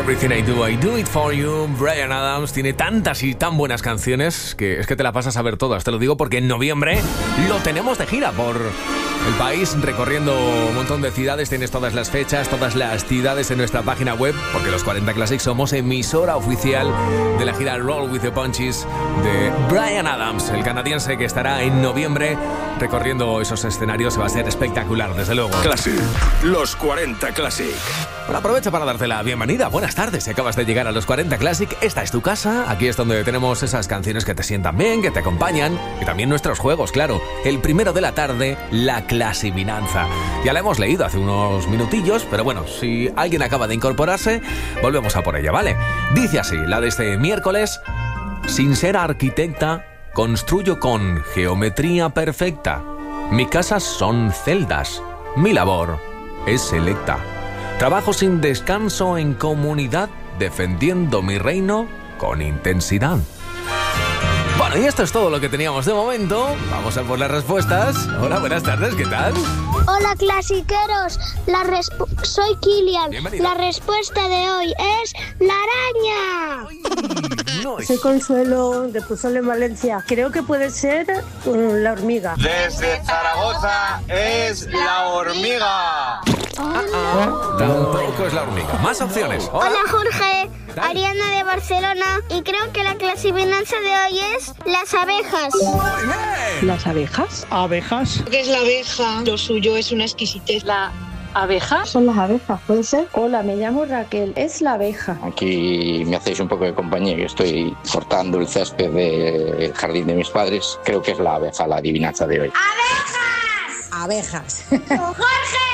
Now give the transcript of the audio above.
Everything I Do It For You. Bryan Adams tiene tantas y tan buenas canciones que es que te la pasas a ver todas. Te lo digo porque en noviembre lo tenemos de gira por el país, recorriendo un montón de ciudades. Tienes todas las fechas, todas las ciudades en nuestra página web, porque los 40 Classic somos emisora oficial de la gira Roll With The Punches de Bryan Adams, el canadiense, que estará en noviembre recorriendo esos escenarios. Va a ser espectacular, desde luego. Classic, los 40 Classic. Bueno, aprovecho para darte la bienvenida. Buenas tardes, si acabas de llegar a los 40 Classic, esta es tu casa. Aquí es donde tenemos esas canciones que te sientan bien, que te acompañan, y también nuestros juegos, claro. El primero de la tarde, la clasivinanza. Ya la hemos leído hace unos minutillos, pero bueno, si alguien acaba de incorporarse, volvemos a por ella, ¿vale? Dice así, la de este miércoles: sin ser arquitecta, construyo con geometría perfecta. Mi casa son celdas, mi labor es selecta. Trabajo sin descanso en comunidad, defendiendo mi reino con intensidad. Bueno, y esto es todo lo que teníamos de momento. Vamos a por las respuestas. Hola, buenas tardes, ¿qué tal? Hola, clasiqueros. Soy Kilian. Bienvenido. La respuesta de hoy es la araña. No, Soy Consuelo, de Puzol, en Valencia. Creo que puede ser la hormiga. Desde Zaragoza es la hormiga. tampoco es la hormiga. Más opciones. Hola, Jorge. Dale. Ariana, de Barcelona. Y creo que la clasivinanza de hoy es las abejas. Muy bien. ¿Las abejas? ¿Abejas? ¿Qué es la abeja? Lo suyo es una exquisitez. ¿La abeja? Son las abejas, ¿puede ser? Hola, me llamo Raquel. Es la abeja. Aquí me hacéis un poco de compañía, que estoy cortando el césped del jardín de mis padres. Creo que es la abeja, la adivinanza de hoy. ¡Abejas! ¡Jorge!